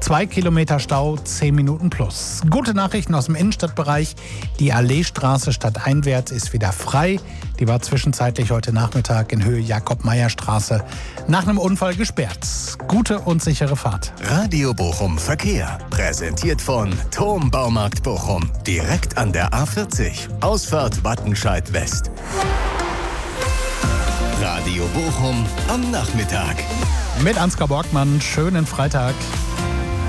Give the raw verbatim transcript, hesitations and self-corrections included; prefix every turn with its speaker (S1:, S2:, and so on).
S1: Zwei Kilometer Stau, zehn Minuten plus. Gute Nachrichten aus dem Innenstadtbereich. Die Alleestraße stadteinwärts ist wieder frei. Die war zwischenzeitlich heute Nachmittag in Höhe Jakob-Meyer-Straße nach einem Unfall gesperrt. Gute und sichere Fahrt.
S2: Radio Bochum Verkehr. Präsentiert von Thom Baumarkt Bochum. Direkt an der A vierzig. Ausfahrt Wattenscheid West. Radio Bochum am Nachmittag.
S1: Mit Ansgar Borgmann. Schönen Freitag.